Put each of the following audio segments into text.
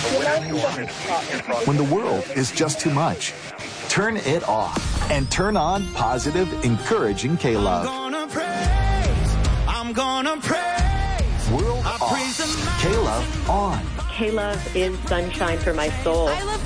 When the world is just too much, turn it off and turn on positive, encouraging K-Love. I'm gonna praise. World off. K-Love on. K-Love is sunshine for my soul. I love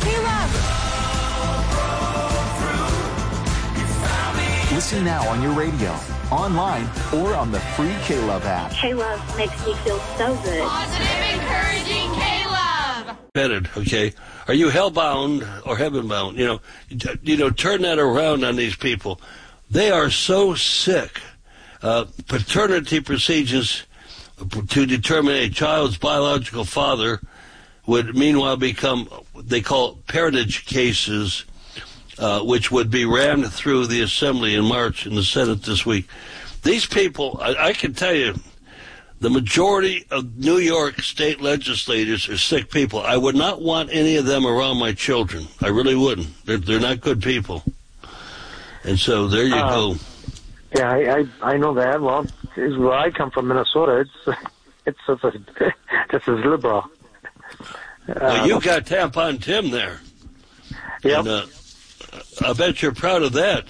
K-Love. Listen now on your radio, online, or on the free K-Love app. K-Love makes me feel so good. Positive, encouraging K-Love. Headed, okay? Are you hell-bound or heaven-bound? You know, turn that around on these people. They are so sick. Paternity procedures to determine a child's biological father would meanwhile become, they call parentage cases, which would be rammed through the Assembly in March and the Senate this week. These people, I can tell you, the majority of New York state legislators are sick people. I would not want any of them around my children. I really wouldn't. They're not good people. And so there you go. Yeah, I know that. Well, where I come from, Minnesota, it's just as liberal. Well, you got Tampon Tim there. Yep. And, I bet you're proud of that.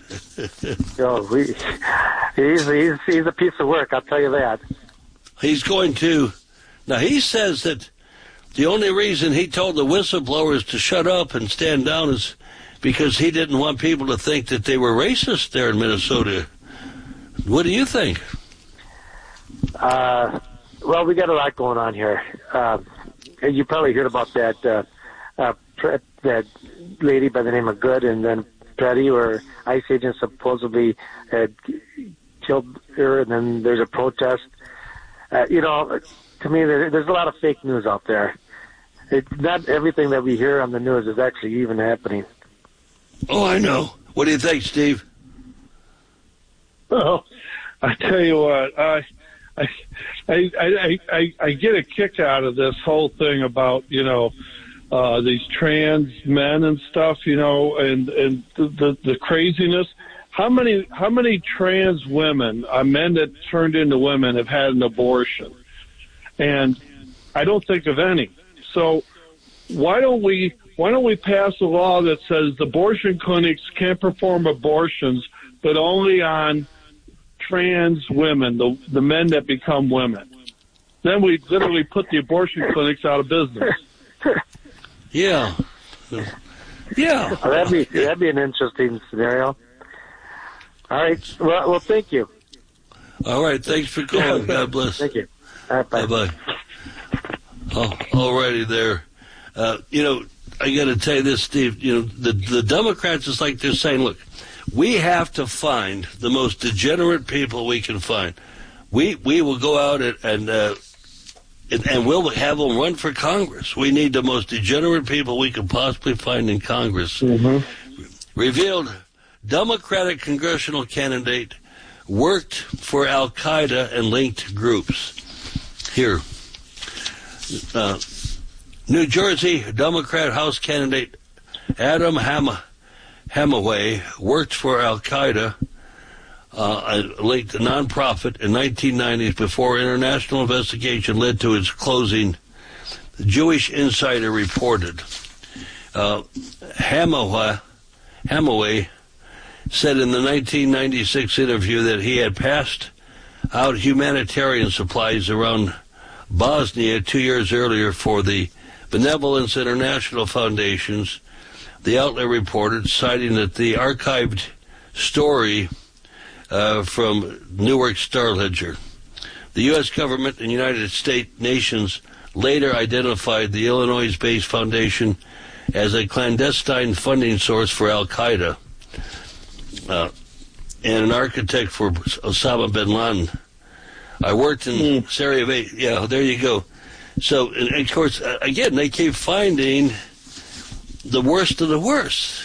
He's a piece of work, I'll tell you that. He's going to... Now, he says that the only reason he told the whistleblowers to shut up and stand down is because he didn't want people to think that they were racist there in Minnesota. What do you think? Well, we got a lot going on here. You probably heard about that that lady by the name of Good and then Petty, where ICE agents supposedly had killed her, and then there's a protest. To me, there's a lot of fake news out there. Not everything that we hear on the news is actually even happening. Oh, I know. What do you think, Steve? Well, I tell you what, I get a kick out of this whole thing about, these trans men and stuff, and the craziness. How many trans women, men that turned into women, have had an abortion? And I don't think of any. So why don't we pass a law that says abortion clinics can't perform abortions, but only on trans women, the men that become women? Then we literally put the abortion clinics out of business. Yeah. Yeah. Well, that'd be an interesting scenario. All right. Well, thank you. All right. Thanks for calling. God bless. Thank you. All right, bye. Bye-bye. Oh, alrighty there. I got to tell you this, Steve. The Democrats is like they're saying, look, we have to find the most degenerate people we can find. We will go out and we'll have them run for Congress. We need the most degenerate people we can possibly find in Congress. Mm-hmm. Revealed Democratic congressional candidate worked for Al-Qaeda and linked groups. Here. New Jersey Democrat House candidate Adam Hamaway worked for Al-Qaeda, linked to nonprofit in 1990s before international investigation led to its closing. The Jewish Insider reported. Hamaway said in the 1996 interview that he had passed out humanitarian supplies around Bosnia 2 years earlier for the Benevolence International Foundations. The outlet reported, citing that the archived story from Newark Star-Ledger. The U.S. government and United States nations later identified the Illinois-based foundation as a clandestine funding source for Al-Qaeda and an architect for Osama bin Laden. I worked in Sarajevo. Yeah, there you go. So, and of course, again, they keep finding the worst of the worst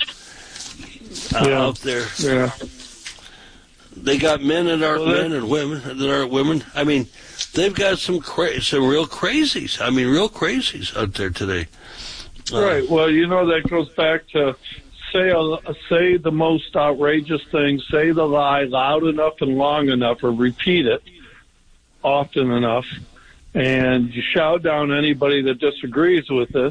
out there. Yeah. They got men that aren't men and women that aren't women. I mean, they've got some real crazies. I mean, real crazies out there today. Right. Well, that goes back to say the most outrageous thing, say the lie loud enough and long enough, or repeat it often enough, and you shout down anybody that disagrees with this.